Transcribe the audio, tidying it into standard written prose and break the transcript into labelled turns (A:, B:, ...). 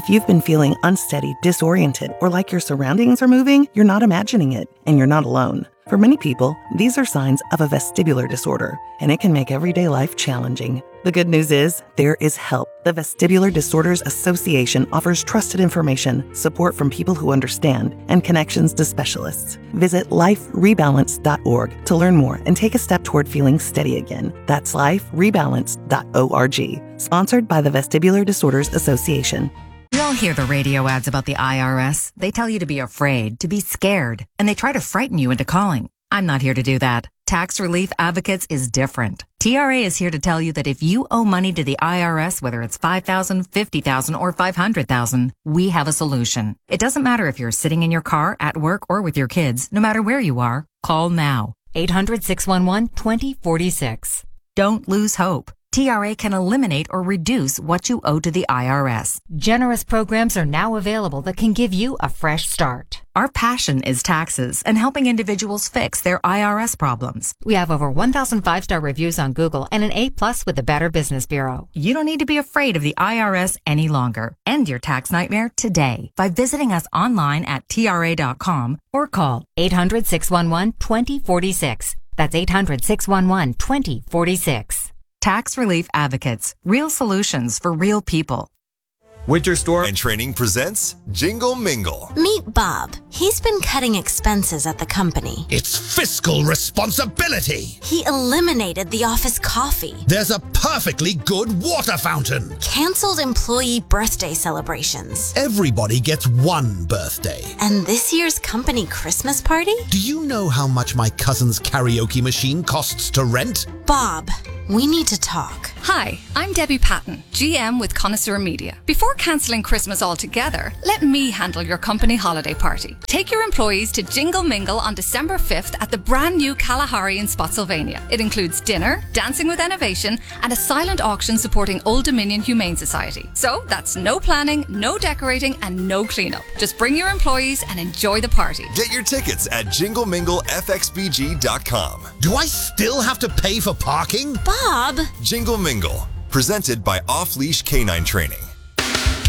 A: If you've been feeling unsteady, disoriented, or like your surroundings are moving, you're not imagining it, and you're not alone. For many people, these are signs of a vestibular disorder, and it can make everyday life challenging. The good news is, there is help. The Vestibular Disorders Association offers trusted information, support from people who understand, and connections to specialists. Visit liferebalance.org to learn more and take a step toward feeling steady again. That's liferebalance.org. Sponsored by the Vestibular Disorders Association.
B: We all hear the radio ads about the IRS. They tell you to be afraid, to be scared, and they try to frighten you into calling. I'm not here to do that. Tax Relief Advocates is different. TRA is here to tell you that if you owe money to the IRS, whether it's $5,000, $50,000, or $500,000, we have a solution. It doesn't matter if you're sitting in your car, at work, or with your kids. No matter where you are, call now. 800-611-2046. Don't lose hope. TRA can eliminate or reduce what you owe to the IRS.
C: Generous programs are now available that can give you a fresh start.
B: Our passion is taxes and helping individuals fix their IRS problems.
C: We have over 1,000 5-star reviews on Google and an A+ with the Better Business Bureau.
B: You don't need to be afraid of the IRS any longer. End your tax nightmare today by visiting us online at TRA.com or call
C: 800-611-2046. That's 800-611-2046.
B: Tax Relief Advocates. Real solutions for real people.
D: Winter Storm and Training presents Jingle Mingle.
E: Meet Bob. He's been cutting expenses at the company.
F: It's fiscal responsibility.
E: He eliminated the office coffee.
F: There's a perfectly good water fountain.
E: Canceled employee birthday celebrations.
F: Everybody gets one birthday.
E: And this year's company Christmas party?
F: Do you know how much my cousin's karaoke machine costs to rent?
E: Bob, we need to talk.
G: Hi, I'm Debbie Patton, GM with Connoisseur Media. Before cancelling Christmas altogether, let me handle your company holiday party. Take your employees to Jingle Mingle on December 5th at the brand new Kalahari in Spotsylvania. It includes dinner, dancing with innovation, and a silent auction supporting Old Dominion Humane Society. So that's no planning, no decorating, and no cleanup. Just bring your employees and enjoy the party.
D: Get your tickets at jingleminglefxbg.com.
F: Do I still have to pay for parking?
E: Bob!
D: Jingle Mingle, presented by Off Leash Canine Training.